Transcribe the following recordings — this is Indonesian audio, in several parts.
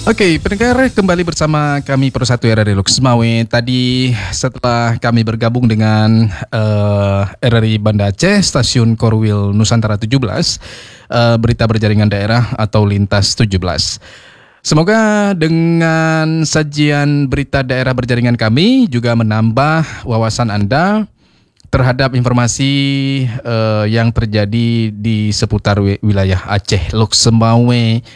Oke, pendengar kembali bersama kami Persatu RRI Lux Semawe. Tadi setelah kami bergabung dengan RRI Banda Aceh, Stasiun Korwil Nusantara 17, berita berjaringan daerah atau Lintas 17. Semoga dengan sajian berita daerah berjaringan kami juga menambah wawasan Anda terhadap informasi yang terjadi di seputar wilayah Aceh, Lux Semawe,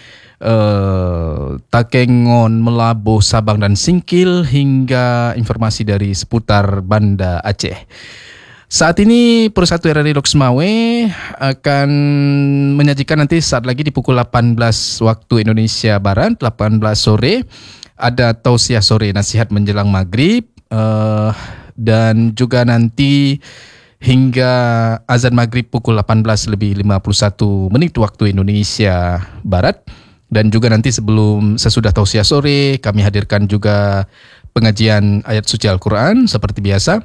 Takengon, Melabuh, Sabang dan Singkil hingga informasi dari seputar Banda Aceh. Saat ini Persatu RRI Lux Semawe akan menyajikan nanti saat lagi di pukul 18 waktu Indonesia Barat, 18 sore ada tausiah sore nasihat menjelang maghrib, dan juga nanti hingga azan maghrib pukul 18:51 waktu Indonesia Barat. Dan juga nanti sesudah tausiah sore kami hadirkan juga pengajian ayat suci Al-Quran seperti biasa.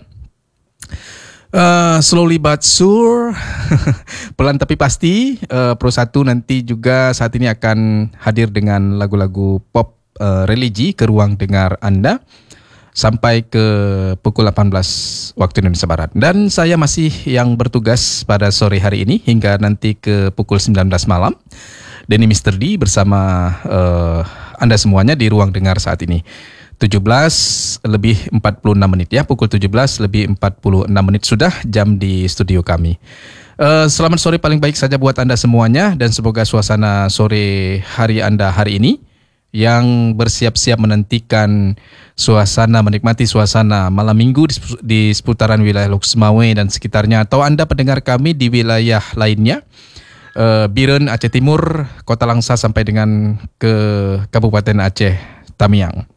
Slowly but sure, pelan tapi pasti. Persatu nanti juga saat ini akan hadir dengan lagu-lagu pop religi ke ruang dengar Anda sampai ke pukul 18 waktu Indonesia Barat. Dan saya masih yang bertugas pada sore hari ini hingga nanti ke pukul 19 malam. Denny Mr. D bersama Anda semuanya di ruang dengar saat ini. 17:46 ya, pukul 17:46 sudah jam di studio kami. Selamat sore paling baik saja buat Anda semuanya dan semoga suasana sore hari Anda hari ini yang bersiap-siap menantikan menikmati suasana malam minggu di seputaran wilayah Lux Semawe dan sekitarnya, atau Anda pendengar kami di wilayah lainnya, Biren, Aceh Timur, Kota Langsa sampai dengan ke Kabupaten Aceh Tamiang.